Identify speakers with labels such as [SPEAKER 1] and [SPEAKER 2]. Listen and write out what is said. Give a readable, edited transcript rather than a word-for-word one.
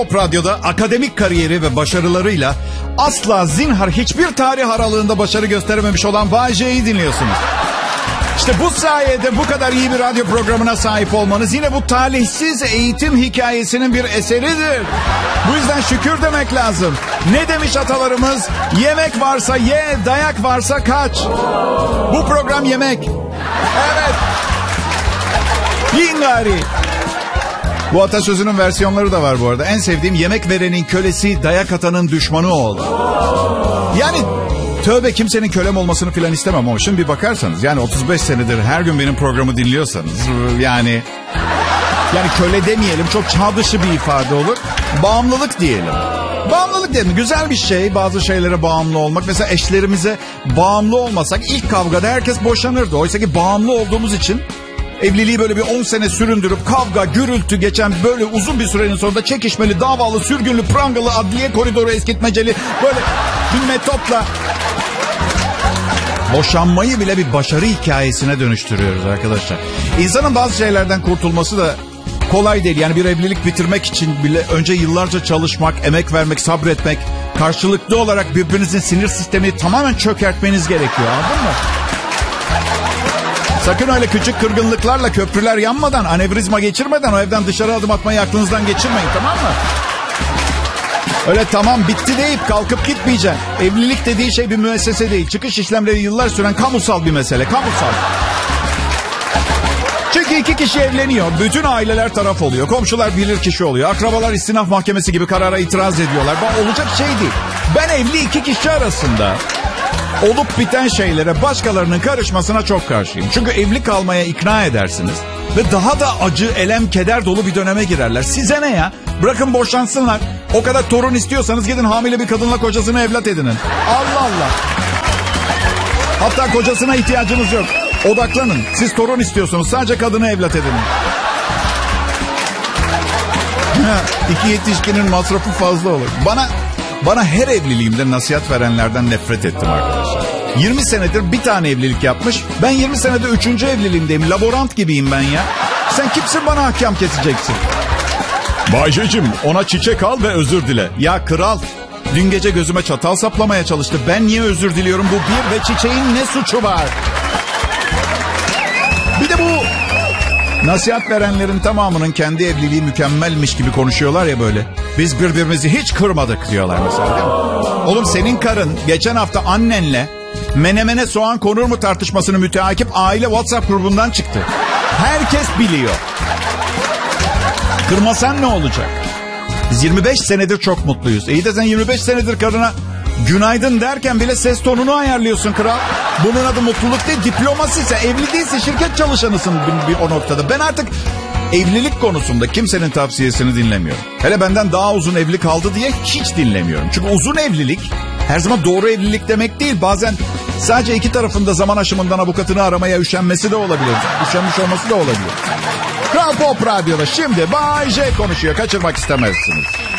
[SPEAKER 1] Pop Radyo'da akademik kariyeri ve başarılarıyla asla zinhar hiçbir tarih aralığında başarı gösterememiş olan Bay J'yi dinliyorsunuz. İşte bu sayede bu kadar iyi bir radyo programına sahip olmanız yine bu talihsiz eğitim hikayesinin bir eseridir. Bu yüzden şükür demek lazım. Ne demiş atalarımız? Yemek varsa ye, dayak varsa kaç. Bu program yemek. Evet. Yiyin gari. Bu atasözünün versiyonları da var bu arada. En sevdiğim yemek verenin kölesi, dayak atanın düşmanı ol. Yani tövbe kimsenin kölem olmasını filan istemem ama şimdi bir bakarsanız yani 35 senedir her gün benim programı dinliyorsanız yani köle demeyelim, çok çağ dışı bir ifade olur. Bağımlılık diyelim. Bağımlılık diyelim. Güzel bir şey bazı şeylere bağımlı olmak. Mesela eşlerimize bağımlı olmasak ilk kavgada herkes boşanırdı. Oysa ki bağımlı olduğumuz için evliliği böyle bir 10 sene süründürüp kavga, gürültü geçen böyle uzun bir sürenin sonunda çekişmeli, davalı, sürgünlü, prangalı, adliye koridoru eskitmeceli böyle bir metotla boşanmayı bile bir başarı hikayesine dönüştürüyoruz arkadaşlar. İnsanın bazı şeylerden kurtulması da kolay değil. Yani bir evlilik bitirmek için bile önce yıllarca çalışmak, emek vermek, sabretmek, karşılıklı olarak birbirinizin sinir sistemini tamamen çökertmeniz gerekiyor. Anladın mı? Sakın öyle küçük kırgınlıklarla köprüler yanmadan, anevrizma geçirmeden o evden dışarı adım atmayı aklınızdan geçirmeyin, tamam mı? Öyle tamam bitti deyip kalkıp gitmeyeceksin. Evlilik dediği şey bir müessese değil. Çıkış işlemleri yıllar süren kamusal bir mesele. Kamusal. Çünkü 2 kişi evleniyor. Bütün aileler taraf oluyor. Komşular bilirkişi oluyor. Akrabalar istinaf mahkemesi gibi karara itiraz ediyorlar. Bu olacak şey değil. Ben evli 2 kişi arasında olup biten şeylere başkalarının karışmasına çok karşıyım. Çünkü evli kalmaya ikna edersiniz ve daha da acı, elem, keder dolu bir döneme girerler. Size ne ya? Bırakın boşansınlar. O kadar torun istiyorsanız gidin hamile bir kadınla kocasını evlat edinin. Allah Allah. Hatta kocasına ihtiyacınız yok. Odaklanın. Siz torun istiyorsunuz. Sadece kadını evlat edinin. 2 yetişkinin masrafı fazla olur. Bana her evliliğimde nasihat verenlerden nefret ettim arkadaşlar. 20 senedir bir tane evlilik yapmış. Ben 20 senedir 3. evliliğimdeyim. Laborant gibiyim ben ya. Sen kimsin bana hakem keseceksin? Baycacığım ona çiçek al ve özür dile. Ya kral, dün gece gözüme çatal saplamaya çalıştı. Ben niye özür diliyorum? Bu bir ve çiçeğin ne suçu var? Bir de bu nasihat verenlerin tamamının kendi evliliği mükemmelmiş gibi konuşuyorlar ya böyle. Biz birbirimizi hiç kırmadık diyorlar mesela, değil mi? Oğlum senin karın geçen hafta annenle menemene soğan konur mu tartışmasını müteakip aile WhatsApp grubundan çıktı. Herkes biliyor. Kırmasan ne olacak? Biz 25 senedir çok mutluyuz. İyi de sen 25 senedir karına günaydın derken bile ses tonunu ayarlıyorsun kral. Bunun adı mutluluk değil, diplomasi ise, evli değilse şirket çalışanısın bir o noktada. Ben artık evlilik konusunda kimsenin tavsiyesini dinlemiyorum. Hele benden daha uzun evli kaldı diye hiç dinlemiyorum. Çünkü uzun evlilik her zaman doğru evlilik demek değil. Bazen sadece iki tarafında zaman aşımından avukatını aramaya üşenmesi de olabilir. Üşenmiş olması da olabilir. Kral Pop Radyo'da şimdi Bay J konuşuyor. Kaçırmak istemezsiniz.